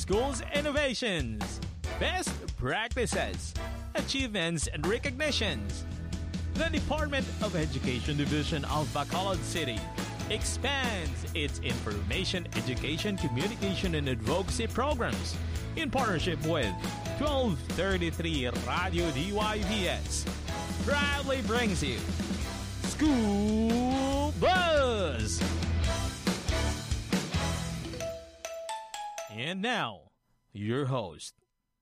schools innovations, best practices, achievements and recognitions. The Department of Education Division of Bacolod City expands its information, education, communication, and advocacy programs in partnership with 1233 Radio DYVS. Proudly brings you School Buzz! And now, your host.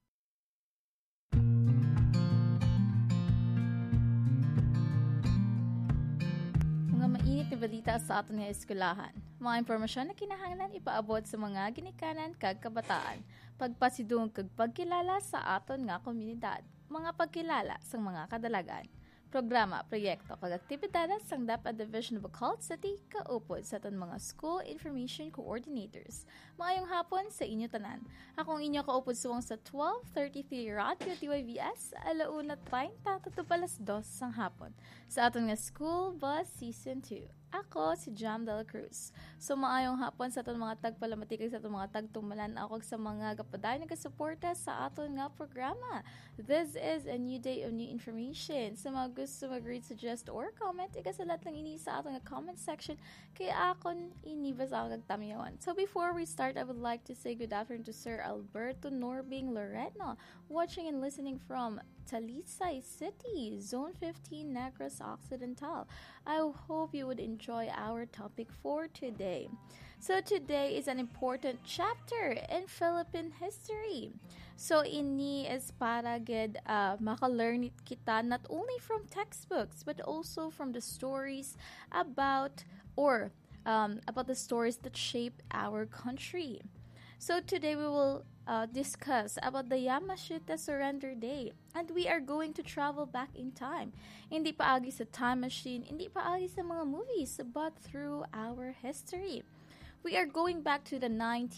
Mga mainit na balita sa aton nga eskulahan. Mga impormasyon na kinahanglan ipaabot sa mga ginikanan kag kabataan. Pagpasidung kag pagkilala sa aton nga komunidad. Mga pagkilala sa mga kadalagan. Programa, proyekto, kag aktibidades sang DepEd Division of Bacolod City kaupod sa aton mga School Information Coordinators. Maayong hapon sa inyo tanan. Akong inyo kaupod suwang sa 12:33 Radio DYVS, alauna 30 tutubalas 2 sang hapon sa aton nga School Bus Season 2. Ako si Jam Dela Cruz. So maayong hapon sa aton mga tagpalamatikay sa aton mga tagtumalan ako sa mga kapaday na kasuporta sa aton nga programa. This is a new day of new information. Sa mga gusto mag-read, suggest, or comment, ikasalat lang ini sa aton nga comment section kaya akon inibas ako kagtamiyawan. So before we start, I would like to say good afternoon to Sir Alberto Norbing Loreno, watching and listening from Talisay City, Zone 15, Negros Occidental. I hope you would enjoy our topic for today. So today is an important chapter in Philippine history. So ini is para gid maka-learn kita not only from textbooks but also from the stories about the stories that shape our country. So today we will discuss about the Yamashita Surrender Day, and we are going to travel back in time. Hindi paagi sa time machine, hindi paagi sa mga movies, but through our history. We are going back to the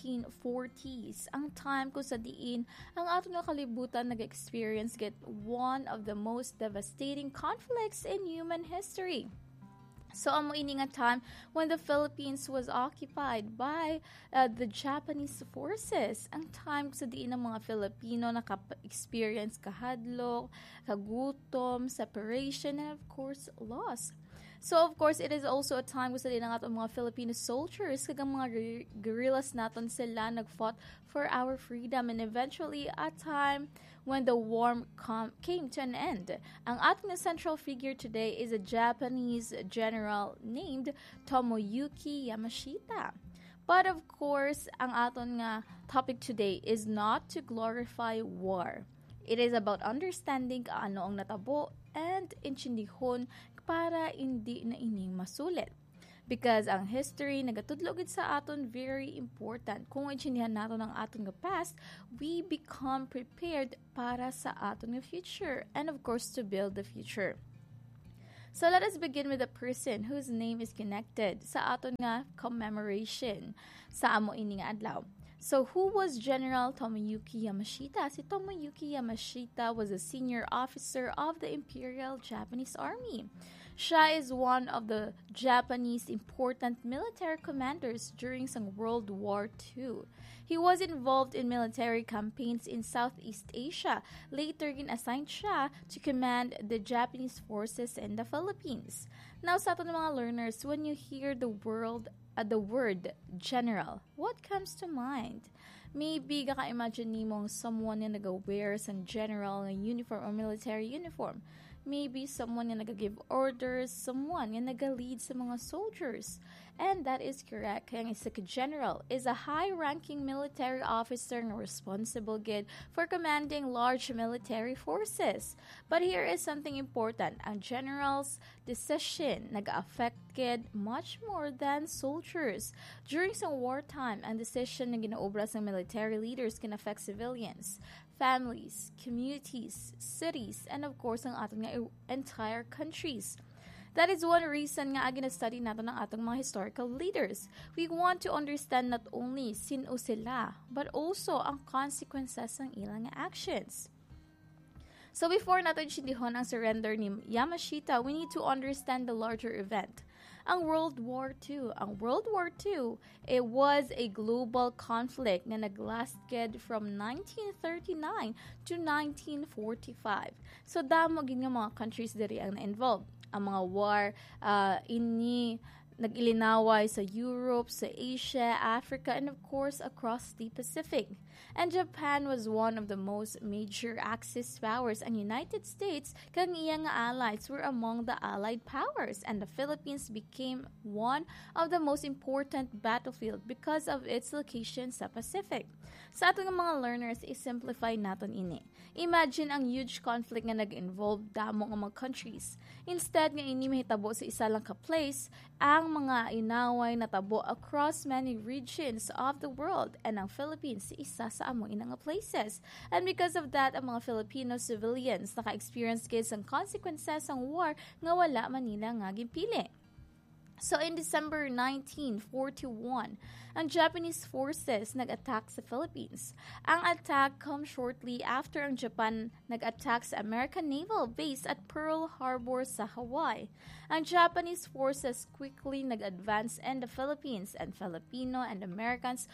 1940s, ang time ko sa diin ang aton nga kalibutan nag-experience get one of the most devastating conflicts in human history. So, amo ini nga time when the Philippines was occupied by the Japanese forces. Ang time sa diin ng mga Filipino naka-experience kahadlok, kagutom, separation, and of course, loss. So, of course, it is also a time kung sa din ang atong mga Filipino soldiers, kagang mga guerrillas naton sila nag-fought for our freedom, and eventually a time when the war came to an end. Ang ating central figure today is a Japanese general named Tomoyuki Yamashita. But of course, ang aton nga topic today is not to glorify war. It is about understanding ano ang natabo and intindihon para hindi na ining masulit. Because ang history nagatudlogid sa aton very important. Kung intindihan naton ang aton nga past, we become prepared para sa aton nga future and of course to build the future. So let us begin with a person whose name is connected sa aton nga commemoration sa amo ini nga adlaw. So, who was General Tomoyuki Yamashita? Si Tomoyuki Yamashita was a senior officer of the Imperial Japanese Army. Siya is one of the Japanese important military commanders during some World War II. He was involved in military campaigns in Southeast Asia. Later, assigned siya to command the Japanese forces in the Philippines. Now, sa aton mga learners, when you hear the word general, what comes to mind? Maybe kaka-imagine nimong someone na nag-wear sa general na uniform or military uniform. Maybe someone na nag-give orders, someone na nag-lead sa mga soldiers. And that is correct. Kaya isa ka general is a high-ranking military officer na responsible gid for commanding large military forces. But here is something important. Ang general's decision nag-affect gid much more than soldiers. During some wartime, ang decision na ginaobra sa military leaders can affect civilians, families, communities, cities, and of course, ang ating entire countries. That is one reason nga gina-study natin ang atong mga historical leaders. We want to understand not only sino sila, but also ang consequences ng ilang actions. So before natin sindihon ang surrender ni Yamashita, we need to understand the larger event. ang World War II. Ang World War II, it was a global conflict na naglasted from 1939 to 1945. So, damo gid nga mga countries diri ang na-involved. Ang mga war, ini nag-ilinaway sa Europe, sa Asia, Africa, and of course, across the Pacific. And Japan was one of the most major Axis powers. Ang United States, kang iyang allies were among the allied powers. And the Philippines became one of the most important battlefield because of its location sa Pacific. Sa ating mga learners, i-simplify natin ini. Imagine ang huge conflict nga nag-involve damo nga mga countries. Instead nga ini mahitabo sa isa lang ka place, ang mga inaway natabo across many regions of the world, and ang Philippines isa sa amo inang places. And because of that, ang mga Filipino civilians naka-experience gid sang consequences ng war nga wala man nila nga gipili. So in December 1941, ang Japanese forces nag-attack sa Philippines. Ang attack comes shortly after ang Japan nag-attack sa American naval base at Pearl Harbor sa Hawaii. Ang Japanese forces quickly nag-advance in the Philippines, and Filipino and Americans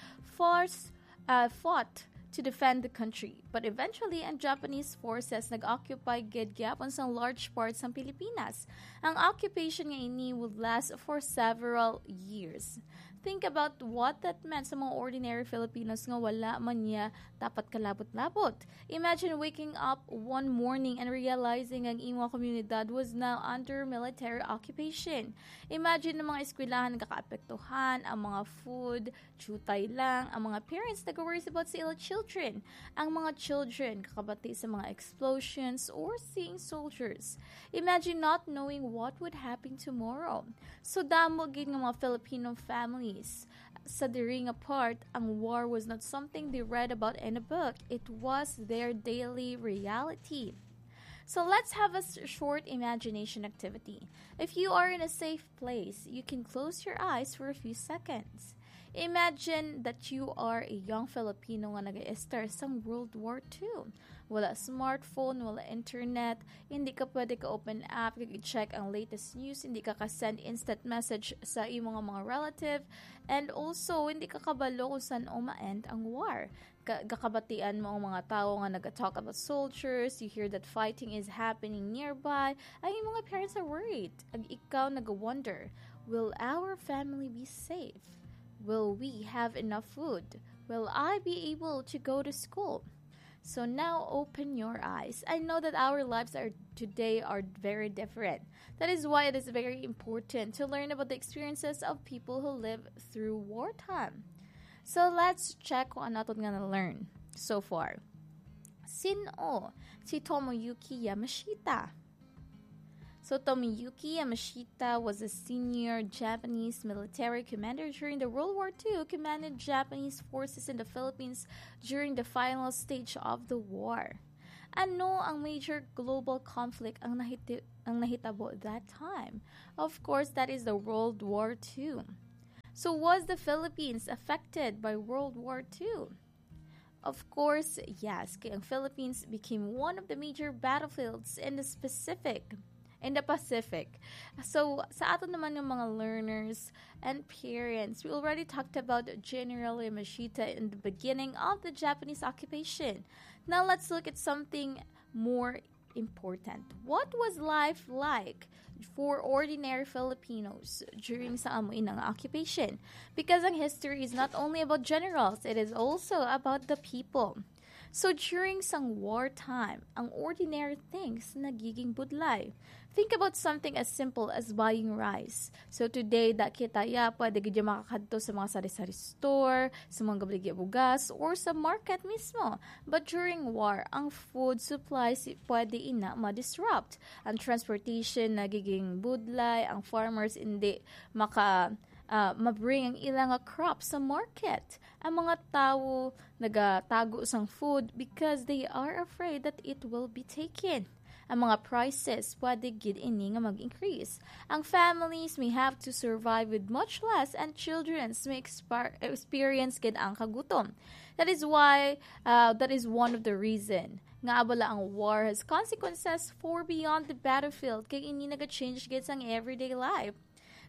fought to defend the country. But eventually, ang Japanese forces nag-occupy gid gyapon sa large parts ng Pilipinas. Ang occupation nga ini would last for several years. Think about what that meant sa mga ordinary Filipinos nga wala man niya dapat kalabot-labot. Imagine waking up one morning and realizing ang imong komunidad was now under military occupation. Imagine ang mga eskwelahan kakaapektuhan, ang mga food, chutay lang, ang mga parents nag-worries about sa ilang children, ang mga children kakabati sa mga explosions or seeing soldiers. Imagine not knowing what would happen tomorrow. So damo gid nga mga Filipino families sa diri nga part, ang war was not something they read about in a book. It was their daily reality. So let's have a short imagination activity. If you are in a safe place, you can close your eyes for a few seconds. Imagine that you are a young Filipino nga nag-i-star sa World War II. Wala smartphone, wala internet, hindi ka pwede ka-open app, i-check ang latest news, hindi ka ka-send instant message sa imong mga relative, and also, hindi ka kabalo kung saan ma-end ang war. Kakabatian mo ang mga tao nga nag-talk about soldiers, you hear that fighting is happening nearby, ay mga parents are worried. Ag ikaw nag-wonder, will our family be safe? Will we have enough food? Will I be able to go to school? So now open your eyes. I know that our lives today are very different. That is why it is very important to learn about the experiences of people who live through wartime. So let's check kung ano natin nga na-learn so far. Sino si Tomoyuki Yamashita? So Tomoyuki Yamashita was a senior Japanese military commander during the World War II, commanded Japanese forces in the Philippines during the final stage of the war. Ano ang major global conflict ang nahitabo at that time? Of course, that is the World War II. So was the Philippines affected by World War II? Of course, yes. Kaya ang Philippines became one of the major battlefields in the Pacific. So, sa ato naman ng mga learners and parents, we already talked about General Yamashita in the beginning of the Japanese occupation. Now, let's look at something more important. What was life like for ordinary Filipinos during sa amoy ng occupation? Because ang history is not only about generals, it is also about the people. So during sang wartime, ang ordinary things nagiging budlay. Think about something as simple as buying rice. So today, kitaya pwede gid makakadto sa mga sari-sari store, sa mga gabaligya bugas, or sa market mismo. But during war, ang food supplies pwede ina ma-disrupt. Ang transportation nagiging budlay, ang farmers hindi mabring ang ilang crops sa market. Ang mga tao nagatago sang food because they are afraid that it will be taken. Ang mga prices pwede gid ini nga mag-increase. Ang families may have to survive with much less, and children may experience gid ang kagutom. That is one of the reason nga abala ang war has consequences for beyond the battlefield kay ini naga-change gid sang everyday life.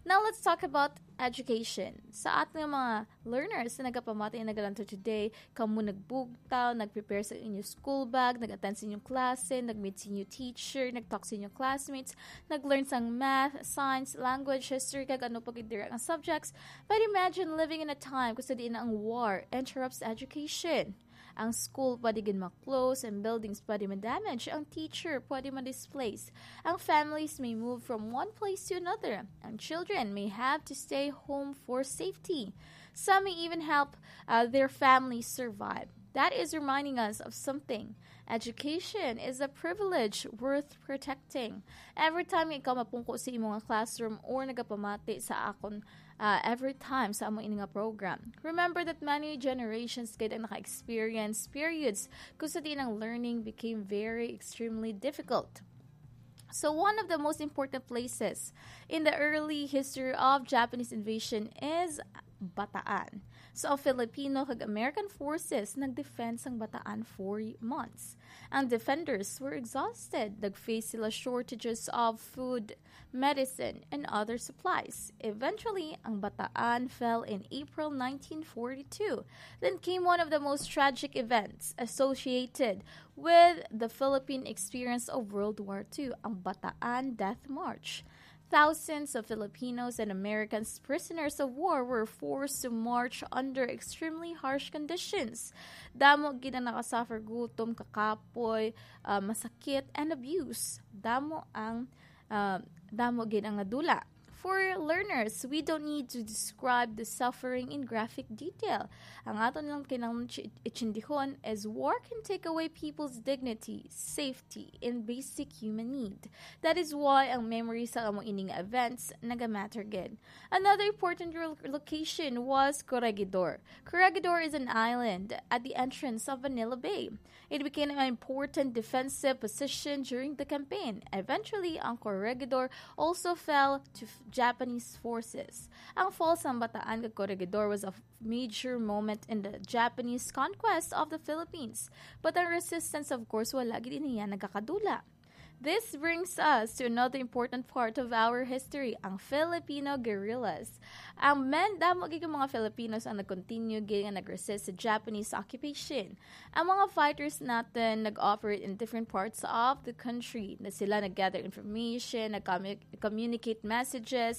Now, let's talk about education. Sa ating mga learners na nagapamati na nagalanto today, kamu nagbugtaw, nag-prepare sa inyong school bag, nag-attend sa inyong klase, nag-meet sa inyong teacher, nag-talk sa inyong classmates, nag-learn sa math, science, language, history, kag ano pag-direct ang subjects. But imagine living in a time kung sa diin na ang war interrupts education. Ang school pwede gin ma-close, and buildings pwede ma-damage, ang teacher pwede ma-displace. Ang families may move from one place to another. Ang children may have to stay home for safety. Some may even help their families survive. That is reminding us of something. Education is a privilege worth protecting. Every time ikaw mapungko sa imong classroom or nagapamati sa akon every time sa among ininga program, remember that many generations kayo ang naka-experience periods kung sa ang learning became very extremely difficult. So one of the most important places in the early history of Japanese invasion is Bataan. So, ang Filipino kag American forces nag-defend sang Bataan for months. Ang defenders were exhausted. Nag-face sila shortages of food, medicine, and other supplies. Eventually, ang Bataan fell in April 1942. Then came one of the most tragic events associated with the Philippine experience of World War II, ang Bataan Death March. Thousands of Filipinos and Americans prisoners of war were forced to march under extremely harsh conditions. Damo gid ang nakasuffer gutom, kakapoy, masakit, and abuse. Damo gid ang nadula. For learners, we don't need to describe the suffering in graphic detail. Ang aton lang kinahanglan itindihon is war can take away people's dignity, safety, and basic human need. That is why ang memory sa among ining events nagamatter gid. Another important location was Corregidor. Corregidor is an island at the entrance of Manila Bay. It became an important defensive position during the campaign. Eventually, ang Corregidor also fell to Japanese forces. Ang fall sa Bataan kag Corregidor was a major moment in the Japanese conquest of the Philippines. But ang resistance, of course, wala gid niya nagakadula. This brings us to another important part of our history, ang Filipino guerrillas. Ang damo gid mga Filipinos ang nag-continue gid nga nag-resist sa Japanese occupation. Ang mga fighters natin nag-operate in different parts of the country. Na sila nag-gather information, nag-communicate messages,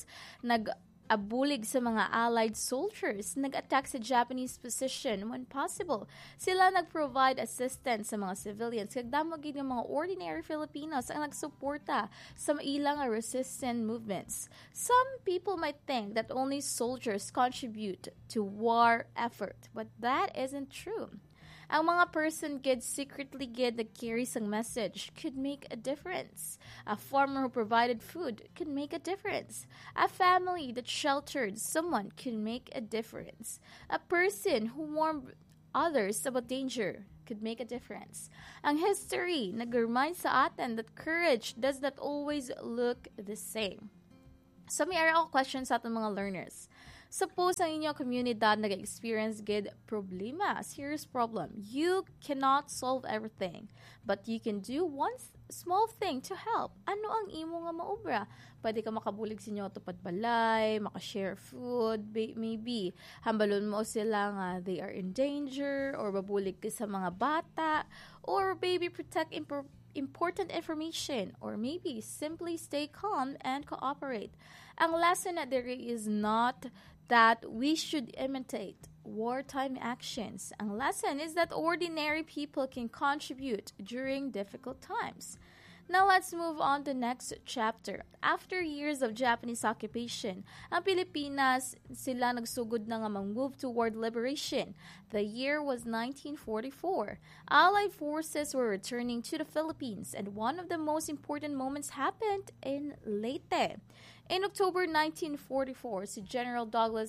abulig sa mga allied soldiers, nag-attack sa Japanese position when possible. Sila nag-provide assistance sa mga civilians, kag damo gid ng mga ordinary Filipinos ang nagsuporta sa ilang resistance movements. Some people might think that only soldiers contribute to war effort, but that isn't true. Ang mga person gid secretly gid that carries ang message could make a difference. A farmer who provided food could make a difference. A family that sheltered someone could make a difference. A person who warned others about danger could make a difference. Ang history nag-remind sa atin that courage does not always look the same. So may ako questions sa ating mga learners. Suppose ang inyong komunidad nag-experience gid problema, serious problem. You cannot solve everything, but you can do one small thing to help. Ano ang imo nga maubra? Pwede ka makabulig sa inyo tupad balay, makashare food, maybe hambalon mo sila nga they are in danger, or babulig ka sa mga bata, or maybe protect important information, or maybe simply stay calm and cooperate. Ang lesson that there is not that we should imitate wartime actions. Ang lesson is that ordinary people can contribute during difficult times. Now let's move on to the next chapter. After years of Japanese occupation, ang Pilipinas sila nagsugod na nga mag-move toward liberation. The year was 1944. Allied forces were returning to the Philippines, and one of the most important moments happened in Leyte. In October 1944, si General Douglas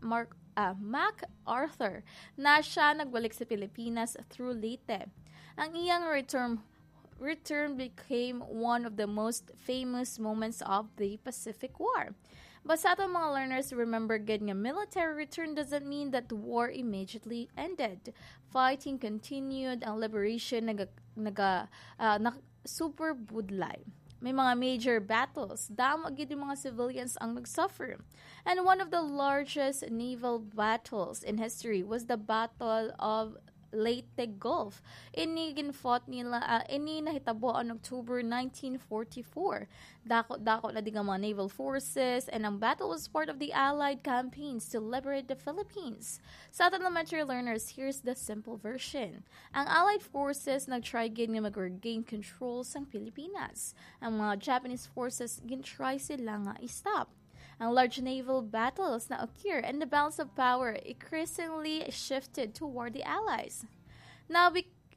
MacArthur na siya nagbalik sa Pilipinas through Leyte. Ang iyang return became one of the most famous moments of the Pacific War. But sa atong mga learners, remember good nga military return doesn't mean that the war immediately ended. Fighting continued, ang liberation super budlay. may mga major battles. Damo gid yung mga civilians ang nagsuffer. And one of the largest naval battles in history was the Battle of Leyte Gulf. Ini ginfought nila, ini nahitabo on October 1944. Dako na di nga mga naval forces, and ang battle was part of the Allied campaigns to liberate the Philippines. Sa ating elementary learners, here's the simple version. Ang Allied forces nag-try gid nga mag-regain control sang Pilipinas. Ang mga Japanese forces gin-try sila nga i-stop. Ang large naval battles na occur and the balance of power increasingly shifted toward the Allies. Now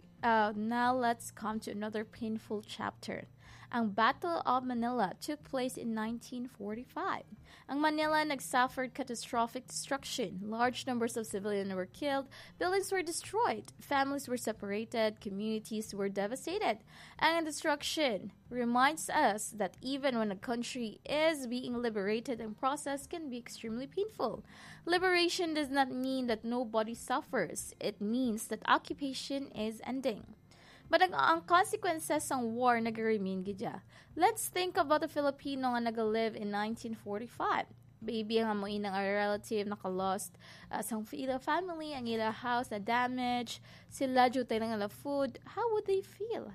let's come to another painful chapter. Ang Battle of Manila took place in 1945. Ang Manila nagsuffered catastrophic destruction. Large numbers of civilians were killed, buildings were destroyed, families were separated, communities were devastated. Ang destruction reminds us that even when a country is being liberated, the process can be extremely painful. Liberation does not mean that nobody suffers. It means that occupation is ending. But ang consequences ng war nag-remain gidya. Let's think about the Filipino nga nag-live in 1945. Baby ang amoy ng relative naka-lost sa family, ang ila house na damage, sila jutay ng ila food. How would they feel?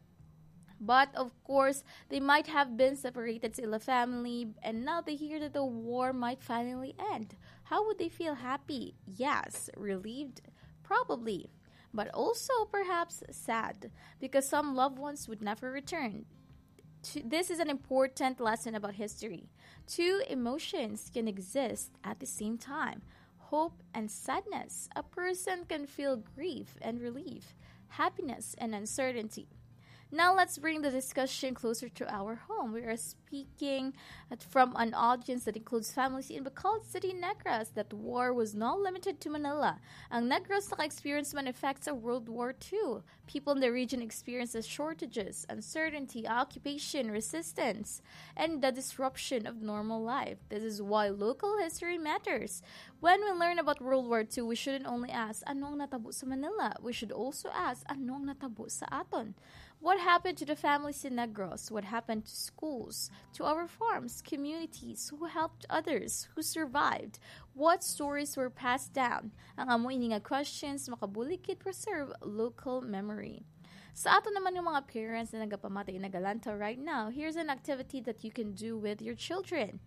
But of course, they might have been separated sa ila family, and now they hear that the war might finally end. How would they feel? Happy? Yes. Relieved? Probably. But also perhaps sad, because some loved ones would never return. This is an important lesson about history. Two emotions can exist at the same time: hope and sadness. A person can feel grief and relief, happiness and uncertainty. Now let's bring the discussion closer to our home. We are speaking from an audience that includes families in Bacolod City, Negros. That war was not limited to Manila. Ang Negros naka-experience man effects of World War II. People in the region experiences shortages, uncertainty, occupation, resistance, and the disruption of normal life. This is why local history matters. When we learn about World War II, we shouldn't only ask, anong natabo sa Manila? We should also ask, anong natabo sa aton? What happened to the families in Negros? What happened to schools, to our farms, communities, who helped others, who survived? What stories were passed down? Ang amo ini nga questions makabulikid preserve local memory. Sa ato naman yung mga parents na nagapamatay nagalanta right now, here's an activity that you can do with your children.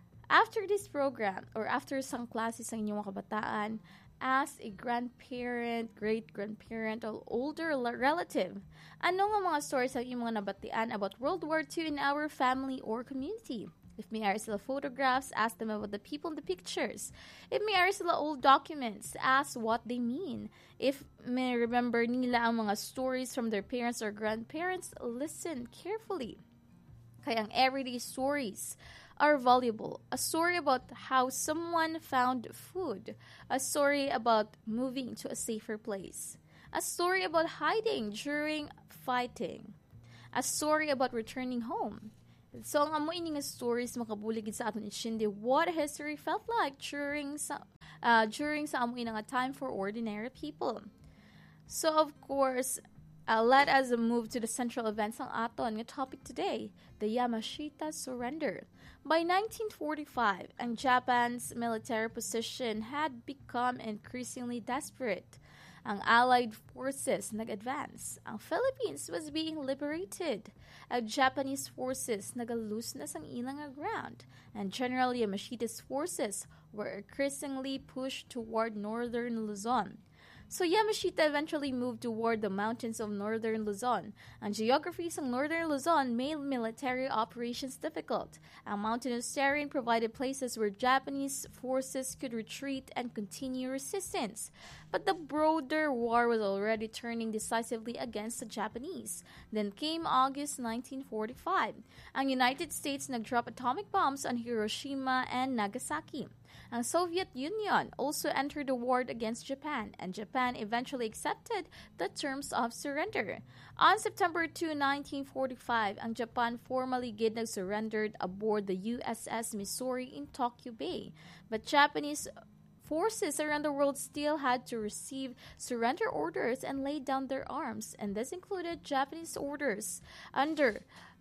After this program, or after isang klase sa inyong mga kabataan, ask a grandparent, great-grandparent, or older relative, ano nga mga stories ang inyong mga nabatian about World War II in our family or community? If may are sila photographs, ask them about the people in the pictures. If may are sila old documents, ask what they mean. If may remember nila ang mga stories from their parents or grandparents, listen carefully. Kaya ang everyday stories are valuable. A story about how someone found food. A story about moving to a safer place. A story about hiding during fighting. A story about returning home. So, ang amo ini nga stories makabuligid sa aton ishindi what history felt like during sa amo ini nga time for ordinary people. So, of course, let us move to the central events ng aton nga topic today, the Yamashita Surrender. By 1945, ang Japan's military position had become increasingly desperate. Ang Allied forces nag-advance. Ang Philippines was being liberated. Ang Japanese forces nagalus na sang ilang ground. And General Yamashita's forces were increasingly pushed toward northern Luzon. So Yamashita eventually moved toward the mountains of northern Luzon. Ang geography sa northern Luzon made military operations difficult. Ang mountainous terrain provided places where Japanese forces could retreat and continue resistance. But the broader war was already turning decisively against the Japanese. Then came August 1945. Ang United States nag-drop atomic bombs on Hiroshima and Nagasaki. Ang Soviet Union also entered the war against Japan, and Japan eventually accepted the terms of surrender. On September 2, 1945, ang Japan formally nag-surrendered aboard the USS Missouri in Tokyo Bay. But Japanese forces around the world still had to receive surrender orders and lay down their arms, and this included Japanese orders under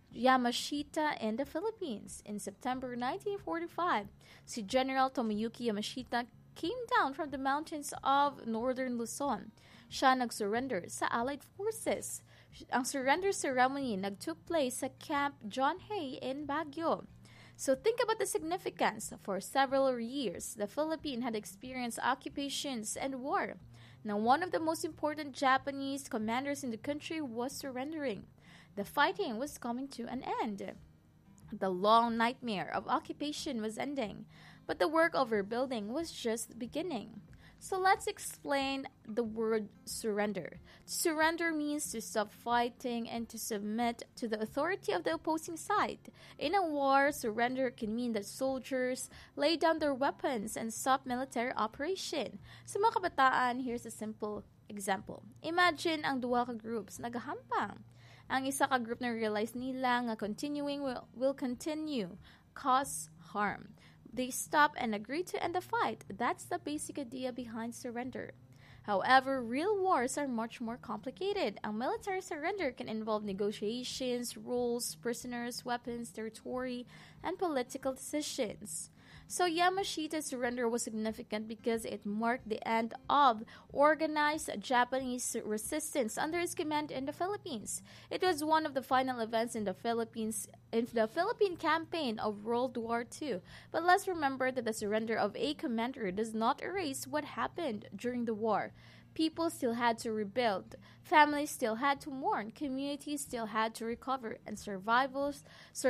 Yamashita in the Philippines. In September 1945, si General Tomoyuki Yamashita came down from the mountains of northern Luzon. Siya nag-surrender sa Allied Forces. Ang surrender ceremony nag-took place sa Camp John Hay in Baguio. So think about the significance. For several years, the Philippines had experienced occupations and war. Now, one of the most important Japanese commanders in the country was surrendering. The fighting was coming to an end. The long nightmare of occupation was ending, but the work of rebuilding was just beginning. So let's explain the word surrender. To surrender means to stop fighting and to submit to the authority of the opposing side. In a war, surrender can mean that soldiers lay down their weapons and stop military operation. Sa mga kabataan, here's a simple example. Imagine ang duwa ka groups nagahampang. Ang isa ka group na realize nila nga continuing will continue, cause harm. They stop and agree to end the fight. That's the basic idea behind surrender. However, real wars are much more complicated. Ang military surrender can involve negotiations, rules, prisoners, weapons, territory, and political decisions. So Yamashita's surrender was significant because it marked the end of organized Japanese resistance under his command in the Philippines. It was one of the final events in the Philippine campaign of World War II. But let's remember that the surrender of a commander does not erase what happened during the war. People still had to rebuild, families still had to mourn, communities still had to recover, and survivors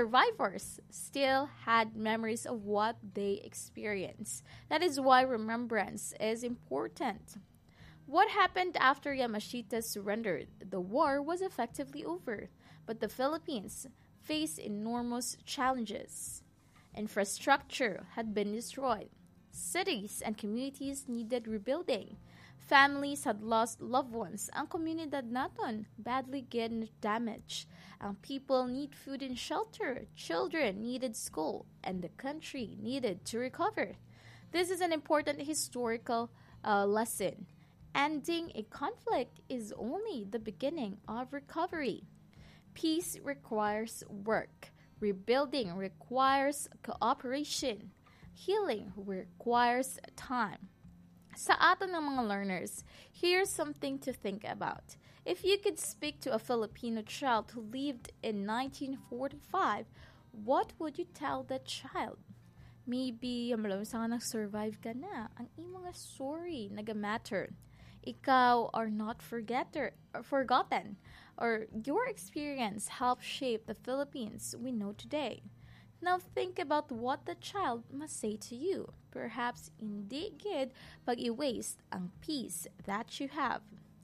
still had memories of what they experienced. That is why remembrance is important. What happened after Yamashita surrendered? The war was effectively over, but the Philippines faced enormous challenges. Infrastructure had been destroyed. Cities and communities needed rebuilding. Families had lost loved ones. Ang komunidad naton badly damaged. Ang people need food and shelter. Children needed school. And the country needed to recover. This is an important historical lesson. Ending a conflict is only the beginning of recovery. Peace requires work. Rebuilding requires cooperation. Healing requires time. Sa atin ng mga learners, here's something to think about. If you could speak to a Filipino child who lived in 1945, what would you tell that child? Maybe, sa nga nag-survive ka na. Ang imong nga story naga-matter. Ikaw are not forgotten. Or your experience helped shape the Philippines we know today. Now think about what the child must say to you. Perhaps hindi gid pag-i-waste ang peace that you have.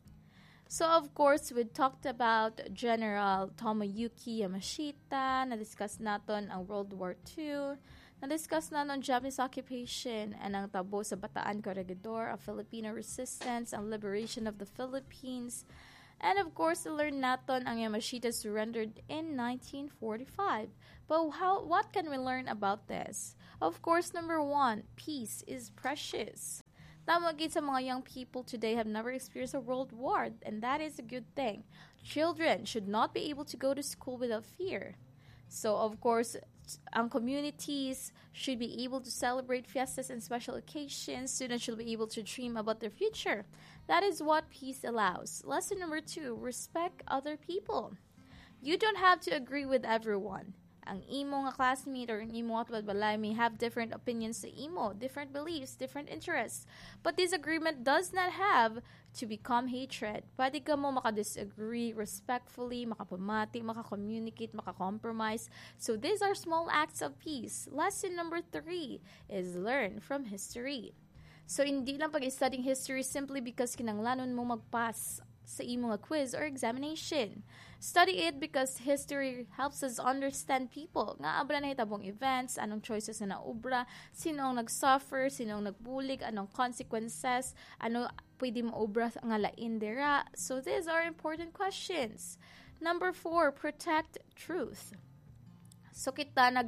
So of course, we talked about General Tomoyuki Yamashita, na-discuss natin ang World War II, na-discuss natin ang Japanese occupation, and ang tabo sa Bataan Corregidor, a Filipino resistance, ang liberation of the Philippines. And of course, learn natin ang Yamashita surrendered in 1945. But what can we learn about this? Of course, number one, peace is precious. Tamagid sa mga young people today have never experienced a world war, and that is a good thing. Children should not be able to go to school without fear. So, of course, ang communities should be able to celebrate fiestas and special occasions. Students should be able to dream about their future. That is what peace allows. Lesson number 2, respect other people. You don't have to agree with everyone. Ang imo nga classmate or ang imo nga balay may have different opinions sa imo, different beliefs, different interests. But disagreement does not have to become hatred. Pwede ka mo makadisagree respectfully, makapamati, makakommunicate, makakompromise. So these are small acts of peace. Lesson number 3 is learn from history. So hindi lang pag-studying history simply because kinanglanon mo mag-pass sa imo nga quiz or examination. Study it because history helps us understand people. Nga abra na hitabong events, anong choices na naubra, sino ang nag-suffer, sino ang nagbulig, anong consequences, ano pwede maubra nga lain dira. So these are important questions. Number 4, protect truth. So kita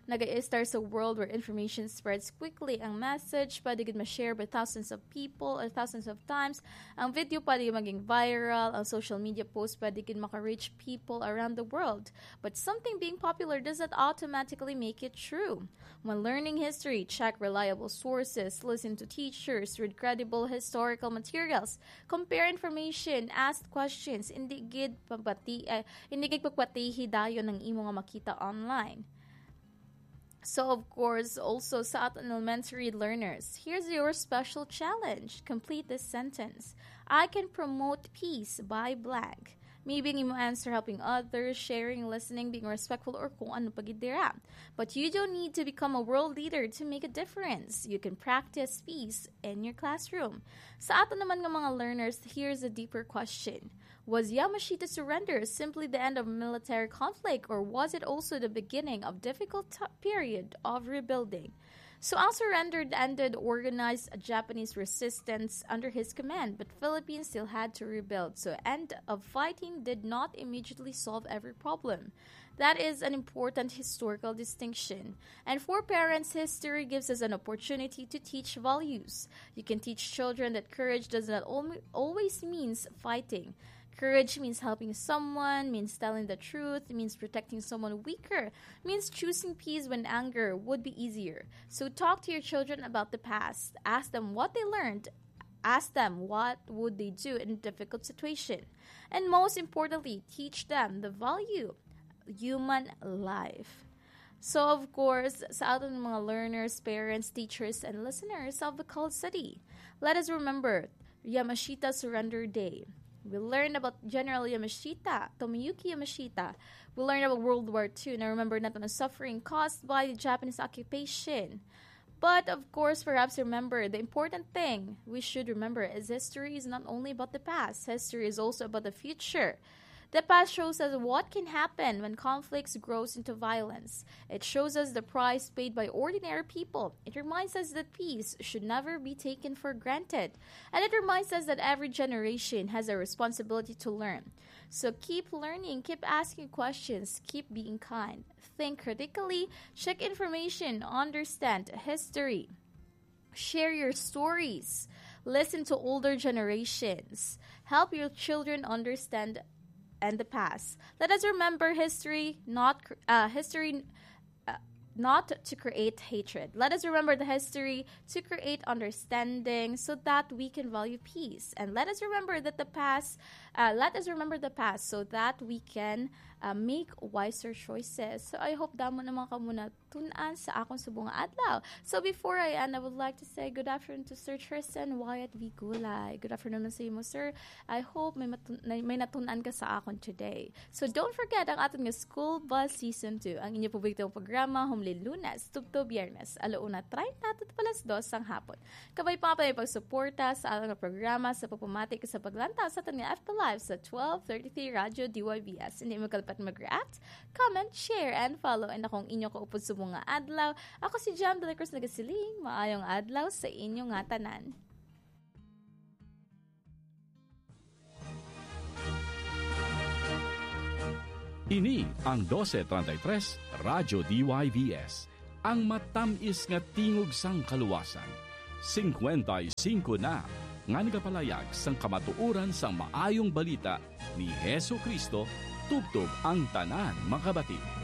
Nag-i-star sa world where information spreads quickly. Ang message pwede gid ma-share by thousands of people or thousands of times. Ang video pwede maging viral. Ang social media post pwede gid maka-reach people around the world. But something being popular does not automatically make it true. When learning history, check reliable sources, listen to teachers, read credible historical materials, compare information, ask questions, hindi gid pagpatihi dayon ng imo nga makita online. So, of course, also sa ating elementary learners, here's your special challenge. Complete this sentence. I can promote peace by blank. Maybe ang imo answer helping others, sharing, listening, being respectful, or kung ano pagidira. But you don't need to become a world leader to make a difference. You can practice peace in your classroom. Sa ato naman ng mga learners, here's a deeper question. Was Yamashita's surrender simply the end of military conflict, or was it also the beginning of difficult period of rebuilding? So ang surrender ended organized Japanese resistance under his command, but Philippines still had to rebuild. So end of fighting did not immediately solve every problem. That is an important historical distinction. And for parents, history gives us an opportunity to teach values. You can teach children that courage does not always means fighting. Courage means helping someone, means telling the truth, means protecting someone weaker, means choosing peace when anger would be easier. So talk to your children about the past. Ask them what they learned. Ask them what would they do in a difficult situation. And most importantly, teach them the value, human life. So of course, sa ating mga learners, parents, teachers, and listeners of the Called City, let us remember Yamashita Surrender Day. We learned about General Yamashita, Tomoyuki Yamashita. We learned about World War II, and remember natin the suffering caused by the Japanese occupation. But, of course, perhaps remember, the important thing we should remember is history is not only about the past. History is also about the future. The past shows us what can happen when conflicts grows into violence. It shows us the price paid by ordinary people. It reminds us that peace should never be taken for granted. And it reminds us that every generation has a responsibility to learn. So keep learning, keep asking questions, keep being kind. Think critically, check information, understand history. Share your stories. Listen to older generations. Help your children understand and the past. Let us remember history, not to create hatred. Let us remember the history to create understanding so that we can value peace. And let us remember that the past. So that we can make wiser choices. So I hope damo naman ka muna tunan sa akong subong nga adlaw. So before I end, I would like to say good afternoon to Sir Tristan Wyatt V. Gulay. Good afternoon sa imo, sir. I hope may natunan ka sa akon today. So don't forget ang ating School Bus Season 2. Ang inyo paboritong programa, Humli Lunes, Tugto Biyernes, 1:30 at 2:00 ang hapon. Kabay pa pa pagsuporta sa ating programa sa pagpamatik sa paglantaw sa ating FB Live sa 12:33 Radio DYBS. Hindi mo kalipat mag-react, comment, share, and follow. And akong inyo kaupod sa mga adlaw. Ako si Jam de la Cruz nagasiling. Maayong adlaw sa inyo nga tanan. Ini ang 1233 Radyo DYVS, ang matamis nga tingog sang kaluwasan. 55 na nga nagapalayag sang kamatuuran sang maayong balita ni Hesu Kristo, tubtob ang tanan makabati.